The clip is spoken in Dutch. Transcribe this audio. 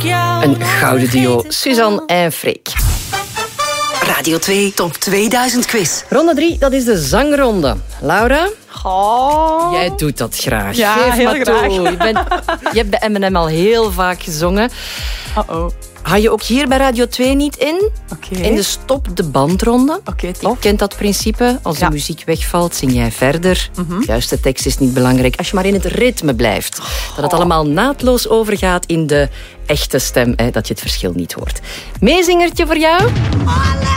Een gouden duo, Suzanne en Freek. Radio 2 Top 2000 Quiz. Ronde 3, dat is de zangronde. Laura? Oh. Jij doet dat graag. Ja, Geef heel maar graag. toe. Je hebt bij M&M al heel vaak gezongen. Uh-oh. Hou je ook hier bij Radio 2 niet in? Oké. In de stop de bandronde. Oké, Je tof. kent dat principe. Als de muziek wegvalt, zing jij verder. Juist, de tekst is niet belangrijk. Als je maar in het ritme blijft. Dat het allemaal naadloos overgaat in de echte stem. Dat je het verschil niet hoort. Meezingertje voor jou?